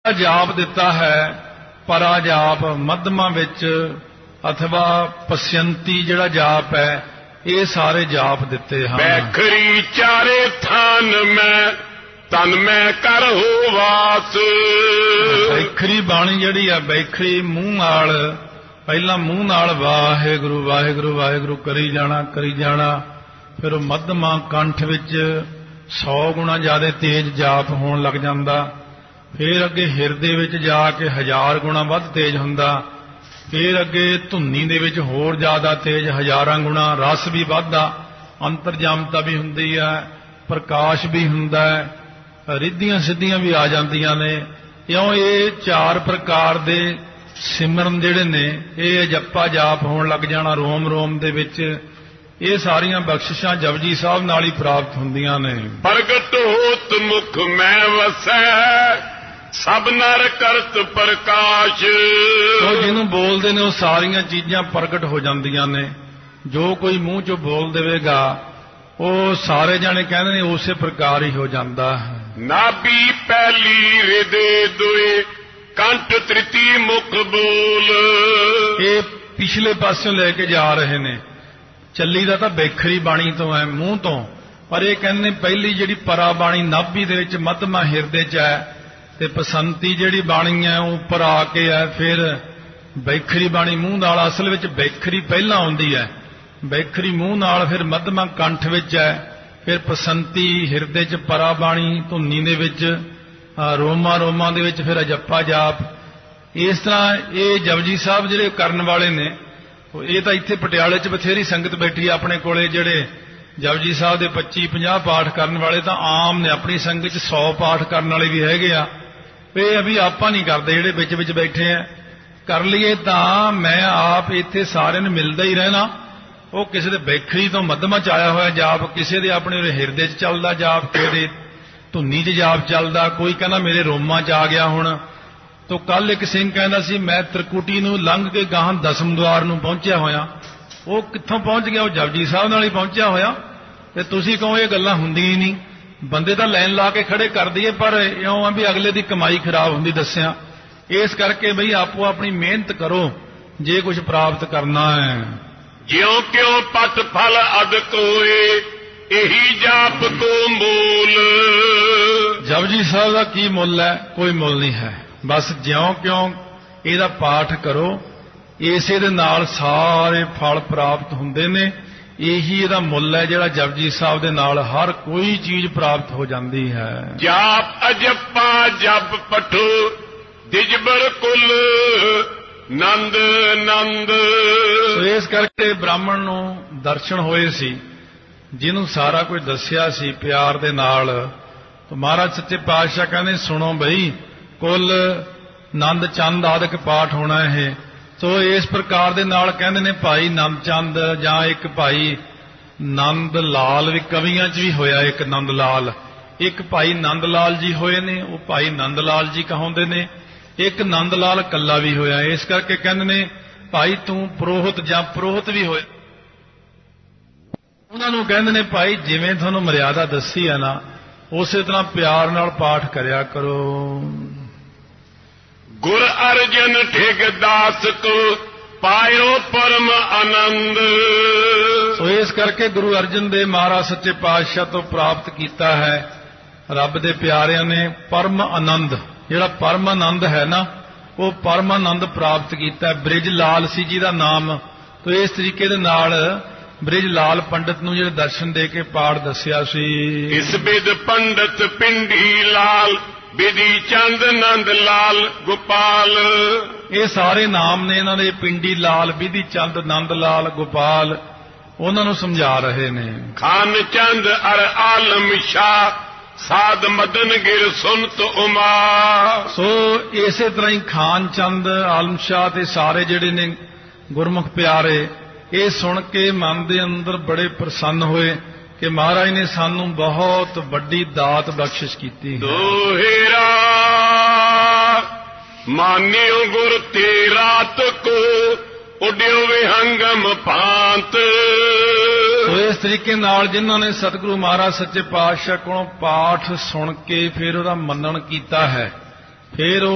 ਜਾਪ ਦਿੱਤਾ ਹੈ ਪਰਾ ਜਾਪ ਮੱਧਮਾ ਵਿੱਚ ਅਥਵਾ ਪਸਯੰਤੀ ਜਿਹੜਾ ਜਾਪ ਹੈ ਇਹ ਸਾਰੇ ਜਾਪ ਦਿੱਤੇ ਹਨ। ਬੈਖਰੀ ਚਾਰੇ ਥਾਨ ਮੈਂ ਤਨ ਮੈਂ ਕਰ ਹੋ ਵਾਸ। ਬੈਖਰੀ ਬਾਣੀ ਜਿਹੜੀ ਆ ਬੈਖਰੀ ਮੂੰਹ ਨਾਲ ਪਹਿਲਾਂ ਮੂੰਹ ਨਾਲ ਵਾਹਿਗੁਰੂ ਵਾਹਿਗੁਰੂ ਵਾਹਿਗੁਰੂ ਕਰੀ ਜਾਣਾ ਫਿਰ ਉਹ ਮੱਧਮਾ ਕੰਠ ਵਿੱਚ 100 ਗੁਣਾ ਜ਼ਿਆਦਾ ਤੇਜ਼ ਜਾਪ ਹੋਣ ਲੱਗ ਜਾਂਦਾ। ਫਿਰ ਅੱਗੇ ਹਿਰਦੇ ਵਿੱਚ ਜਾ ਕੇ 1000 ਗੁਣਾ ਵੱਧ ਤੇਜ਼ ਹੁੰਦਾ। ਫਿਰ ਅੱਗੇ ਧੁੰਨੀ ਦੇ ਵਿੱਚ ਹੋਰ ਜ਼ਿਆਦਾ ਤੇਜ਼ 1000 ਗੁਣਾ ਰਸ ਵੀ ਵੱਧਦਾ, ਅੰਤਰਜਾਮਤਾ ਵੀ ਹੁੰਦੀ ਹੈ, ਪ੍ਰਕਾਸ਼ ਵੀ ਹੁੰਦਾ ਹੈ, ਰਿੱਧੀਆਂ ਸਿੱਧੀਆਂ ਵੀ ਆ ਜਾਂਦੀਆਂ ਨੇ। ਕਿਉਂ ਇਹ 4 ਪ੍ਰਕਾਰ ਦੇ ਸਿਮਰਨ ਜਿਹੜੇ ਨੇ ਇਹ ਜੱਪਾ ਜਾਪ ਹੋਣ ਲੱਗ ਜਾਣਾ ਰੋਮ ਰੋਮ ਦੇ ਵਿੱਚ। ਇਹ ਸਾਰੀਆਂ ਬਖਸ਼ਿਸ਼ਾਂ ਜਪਜੀ ਸਾਹਿਬ ਨਾਲ ਹੀ ਪ੍ਰਾਪਤ ਹੁੰਦੀਆਂ ਨੇ। ਪ੍ਰਗਟ ਹੋਤ ਮੁਖ ਮੈਂ ਵਸੈ ਸਭ ਨਰ ਕਰਤ ਪ੍ਰਕਾਸ਼। ਉਹ ਜਿਹਨੂੰ ਬੋਲਦੇ ਨੇ ਉਹ ਸਾਰੀਆਂ ਚੀਜ਼ਾਂ ਪ੍ਰਗਟ ਹੋ ਜਾਂਦੀਆਂ ਨੇ। ਜੋ ਕੋਈ ਮੂੰਹ ਚੋਂ ਬੋਲ ਦੇਵੇਗਾ ਉਹ ਸਾਰੇ ਜਾਣੇ ਕਹਿੰਦੇ ਨੇ ਉਸੇ ਪ੍ਰਕਾਰ ਹੀ ਹੋ ਜਾਂਦਾ ਹੈ। ਨਾਭੀ ਪਹਿਲੀ ਹਿਰਦੇ ਦੁਏ ਕੰਠ ਤ੍ਰਿਤੀ ਮੁਖ ਬੋਲ। ਇਹ ਪਿਛਲੇ ਪਾਸਿਓਂ ਲੈ ਕੇ ਜਾ ਰਹੇ ਨੇ। ਚੱਲੀ ਦਾ ਤਾਂ ਬੈਖਰੀ ਬਾਣੀ ਤੋਂ ਹੈ ਮੂੰਹ ਤੋਂ, ਪਰ ਇਹ ਕਹਿੰਦੇ ਨੇ ਪਹਿਲੀ ਜਿਹੜੀ ਪਰਾ ਬਾਣੀ ਨਾਭੀ ਦੇ ਵਿੱਚ ਮੱਧਮਾ ਹਿਰਦੇ 'ਚ ਹੈ ਤੇ ਪਸੰਤੀ ਜਿਹੜੀ ਬਾਣੀ ਹੈ ਉਹ ਉੱਪਰ ਆ ਕੇ ਹੈ। ਫਿਰ ਬੈਖਰੀ ਬਾਣੀ ਮੂੰਹ ਨਾਲ, ਅਸਲ ਵਿੱਚ ਬੈਖਰੀ ਪਹਿਲਾਂ ਆਉਂਦੀ ਹੈ, ਬੈਖਰੀ ਮੂੰਹ ਨਾਲ, ਫਿਰ ਮੱਧਮਾ ਕੰਠ ਵਿੱਚ ਹੈ, ਫਿਰ ਪਸੰਤੀ ਹਿਰਦੇ 'ਚ ਪਰਾ ਬਾਣੀ ਧੁੰਨੀ ਦੇ ਵਿੱਚ ਰੋਮਾਂ ਦੇ ਵਿੱਚ ਫਿਰ ਅਜੱਪਾ ਜਾਪ। ਇਸ ਤਰ੍ਹਾਂ ਇਹ ਜਪਜੀ ਸਾਹਿਬ ਜਿਹੜੇ ਕਰਨ ਵਾਲੇ ਨੇ ਇਹ ਤਾਂ ਇੱਥੇ ਪਟਿਆਲੇ 'ਚ ਬਥੇਰੀ ਸੰਗਤ ਬੈਠੀ ਆਪਣੇ ਕੋਲੇ। ਜਿਹੜੇ ਜਪਜੀ ਸਾਹਿਬ ਦੇ 25-50 ਪਾਠ ਕਰਨ ਵਾਲੇ ਤਾਂ ਆਮ ਨੇ, ਆਪਣੀ ਸੰਗਤ 'ਚ 100 ਪਾਠ ਕਰਨ ਵਾਲੇ ਵੀ ਹੈਗੇ ਆ। ਇਹ ਅਭੀ ਆਪਾਂ ਨਹੀਂ ਕਰਦੇ, ਜਿਹੜੇ ਵਿੱਚ ਵਿੱਚ ਬੈਠੇ ਆ। ਕਰ ਲਈਏ ਤਾਂ ਮੈਂ ਆਪ ਇੱਥੇ ਸਾਰਿਆਂ ਨੂੰ ਮਿਲਦਾ ਹੀ ਰਹਿਣਾ। ਉਹ ਕਿਸੇ ਦੇ ਬੈਖਰੀ ਤੋਂ ਮੱਧਮਾ 'ਚ ਆਇਆ ਹੋਇਆ ਜਾਪ, ਕਿਸੇ ਦੇ ਆਪਣੇ ਹਿਰਦੇ 'ਚ ਚੱਲਦਾ ਜਾਪ, ਕਿਸੇ ਦੇ ਧੁੰਨੀ 'ਚ ਜਾਪ ਚੱਲਦਾ, ਕੋਈ ਕਹਿੰਦਾ ਮੇਰੇ ਰੋਮਾਂ 'ਚ ਆ ਗਿਆ ਹੁਣ। ਤੋ ਕੱਲ ਇੱਕ ਸਿੰਘ ਕਹਿੰਦਾ ਸੀ ਮੈਂ ਤ੍ਰਿਕੁਟੀ ਨੂੰ ਲੰਘ ਕੇ ਗਾਹਾਂ ਦਸਮ ਦੁਆਰ ਨੂੰ ਪਹੁੰਚਿਆ ਹੋਇਆ। ਉਹ ਕਿੱਥੋਂ ਪਹੁੰਚ ਗਿਆ? ਉਹ ਜਪਜੀ ਸਾਹਿਬ ਨਾਲ ਹੀ ਪਹੁੰਚਿਆ ਹੋਇਆ। ਤੇ ਤੁਸੀਂ ਕਹੋ ਇਹ ਗੱਲਾਂ ਹੁੰਦੀਆਂ ਹੀ ਨਹੀਂ। ਬੰਦੇ ਤਾਂ ਲਾਈਨ ਲਾ ਕੇ ਖੜੇ ਕਰ ਦਈਏ, ਪਰ ਇਉਂ ਆ ਵੀ ਅਗਲੇ ਦੀ ਕਮਾਈ ਖਰਾਬ ਹੁੰਦੀ ਦੱਸਿਆ। ਇਸ ਕਰਕੇ ਬਈ ਆਪੋ ਆਪਣੀ ਮਿਹਨਤ ਕਰੋ ਜੇ ਕੁਝ ਪ੍ਰਾਪਤ ਕਰਨਾ ਹੈ। ਜਿਉਂ ਕਿਉਂ ਪਤ ਫਲ ਅਦਕ ਹੋਏ ਇਹੀ ਜਾਪ ਕੋ ਮੂਲ। ਜਪਜੀ ਸਾਹਿਬ ਦਾ ਕੀ ਮੁੱਲ ਹੈ? ਕੋਈ ਮੁੱਲ ਨਹੀਂ ਹੈ। ਬਸ ਜਿਉਂ ਕਿਉਂ ਇਹਦਾ ਪਾਠ ਕਰੋ, ਇਸੇ ਦੇ ਨਾਲ ਸਾਰੇ ਫਲ ਪ੍ਰਾਪਤ ਹੁੰਦੇ ਨੇ। ਇਹੀ ਇਹਦਾ ਮੁੱਲ ਹੈ ਜਿਹੜਾ ਜਪਜੀ ਸਾਹਿਬ ਦੇ ਨਾਲ ਹਰ ਕੋਈ ਚੀਜ਼ ਪ੍ਰਾਪਤ ਹੋ ਜਾਂਦੀ ਹੈ। ਜਾਪ ਅਜੱਪਾ ਜਪ ਪਠੋ ਦਿਜਬਰ ਕੁਲ ਨੰਦ ਨੰਦ। ਇਸ ਕਰਕੇ ਬ੍ਰਾਹਮਣ ਨੂੰ ਦਰਸ਼ਨ ਹੋਏ ਸੀ, ਜਿਹਨੂੰ ਸਾਰਾ ਕੁਝ ਦੱਸਿਆ ਸੀ ਪਿਆਰ ਦੇ ਨਾਲ। ਤਾਂ ਮਹਾਰਾਜ ਸੱਚੇ ਪਾਤਸ਼ਾਹ ਕਹਿੰਦੇ ਸੁਣੋ ਬਈ, ਕੁੱਲ ਨੰਦ ਚੰਦ ਆਦਿਕ ਪਾਠ ਹੋਣਾ ਇਹ। ਸੋ ਇਸ ਪ੍ਰਕਾਰ ਦੇ ਨਾਲ ਕਹਿੰਦੇ ਨੇ ਭਾਈ ਨੰਦ ਚੰਦ ਜਾਂ ਇੱਕ ਭਾਈ ਨੰਦ ਲਾਲ ਵੀ ਕਵੀਆਂ 'ਚ ਵੀ ਹੋਇਆ। ਇੱਕ ਨੰਦ ਲਾਲ, ਇੱਕ ਭਾਈ ਨੰਦ ਲਾਲ ਜੀ ਹੋਏ ਨੇ, ਉਹ ਭਾਈ ਨੰਦ ਲਾਲ ਜੀ ਕਹਾਉਂਦੇ ਨੇ। ਇੱਕ ਨੰਦ ਲਾਲ ਕੱਲਾ ਵੀ ਹੋਇਆ। ਇਸ ਕਰਕੇ ਕਹਿੰਦੇ ਨੇ ਭਾਈ ਤੂੰ ਪੁਰੋਹਿਤ ਜਾਂ ਪੁਰੋਹਿਤ ਵੀ ਹੋਏ। ਉਹਨਾਂ ਨੂੰ ਕਹਿੰਦੇ ਨੇ ਭਾਈ ਜਿਵੇਂ ਤੁਹਾਨੂੰ ਮਰਿਆਦਾ ਦੱਸੀ ਹੈ ਨਾ ਉਸੇ ਤਰ੍ਹਾਂ ਪਿਆਰ ਨਾਲ ਪਾਠ ਕਰਿਆ ਕਰੋ। ਗੁਰ ਅਰਜਨ ਠਿਗ ਦਾਸ ਕੋ ਪਾਇਓ ਪਰਮ ਆਨੰਦ। ਸੋ ਇਸ ਕਰਕੇ ਗੁਰੂ ਅਰਜਨ ਦੇਵ ਮਹਾਰਾਜ ਸੱਚੇ ਪਾਤਸ਼ਾਹ ਤੋਂ ਪ੍ਰਾਪਤ ਕੀਤਾ ਹੈ ਰੱਬ ਦੇ ਪਿਆਰਿਆਂ ਨੇ ਪਰਮ ਆਨੰਦ। ਜਿਹੜਾ ਪਰਮ ਆਨੰਦ ਹੈ ਨਾ ਉਹ ਪਰਮ ਆਨੰਦ ਪ੍ਰਾਪਤ ਕੀਤਾ। ਬ੍ਰਿਜ ਲਾਲ ਸੀ ਜੀ ਦਾ ਨਾਮ। ਤੋ ਇਸ ਤਰੀਕੇ ਦੇ ਨਾਲ ਬ੍ਰਿਜ ਲਾਲ ਪੰਡਤ ਨੂੰ ਜਿਹੜੇ ਦਰਸ਼ਨ ਦੇ ਕੇ ਪਾਠ ਦੱਸਿਆ ਸੀ। ਇਸ ਬਿਦ ਪੰਡਤ ਪਿੰਡੀ ਲਾਲ ਬਿਧੀ ਚੰਦ ਨੰਦ ਲਾਲ ਗੋਪਾਲ। ਇਹ ਸਾਰੇ ਨਾਮ ਨੇ ਇਹਨਾਂ ਦੇ, ਪਿੰਡੀ ਲਾਲ, ਬਿਧੀ ਚੰਦ, ਨੰਦ ਲਾਲ, ਗੋਪਾਲ। ਉਹਨਾਂ ਨੂੰ ਸਮਝਾ ਰਹੇ ਨੇ। ਖਾਨ ਚੰਦ ਅਰ ਆਲਮ ਸ਼ਾਹ ਸਾਧ ਮਦਨ ਗਿਰ ਸੁਨਤ ਉਮਾ। ਸੋ ਇਸੇ ਤਰ੍ਹਾਂ ਹੀ ਖਾਨ ਚੰਦ, ਆਲਮ ਸ਼ਾਹ ਤੇ ਸਾਰੇ ਜਿਹੜੇ ਨੇ ਗੁਰਮੁਖ ਪਿਆਰੇ ਇਹ ਸੁਣ ਕੇ ਮਨ ਦੇ ਅੰਦਰ ਬੜੇ ਪ੍ਰਸੰਨ ਹੋਏ ਕਿ ਮਹਾਰਾਜ ਨੇ ਸਾਨੂੰ ਬਹੁਤ ਵੱਡੀ ਦਾਤ ਬਖਸ਼ਿਸ਼ ਕੀਤੀ ਹੈ। ਦੋਹੇਰਾ ਮਾਨਿਓ ਗੁਰ ਤੇ ਰਾਤ ਕੋ ਉਡਿਓ ਵਿਹੰਗਮ ਭਾਂਤ। ਸੋ ਇਸ ਤਰੀਕੇ ਨਾਲ ਜਿਨ੍ਹਾਂ ਨੇ ਸਤਿਗੁਰੂ ਮਹਾਰਾਜ ਸੱਚੇ ਪਾਤਸ਼ਾਹ ਕੋਲੋਂ ਪਾਠ ਸੁਣ ਕੇ ਫਿਰ ਉਹਦਾ ਮੰਨਣ ਕੀਤਾ ਹੈ, ਫਿਰ